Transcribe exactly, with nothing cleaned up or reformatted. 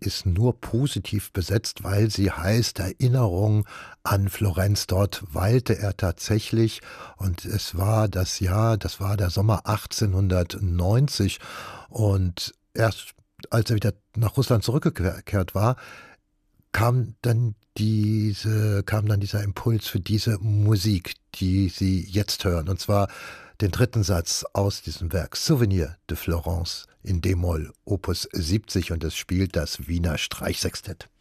ist nur positiv besetzt, weil sie heißt Erinnerung an Florenz. Dort weilte er tatsächlich und es war das Jahr, das war der Sommer achtzehnhundertneunzig und erst als er wieder nach Russland zurückgekehrt war, kam dann diese, kam dann dieser Impuls für diese Musik, die Sie jetzt hören, und zwar den dritten Satz aus diesem Werk, Souvenir de Florence in D-Moll, Opus siebzig, und es spielt das Wiener Streichsextett.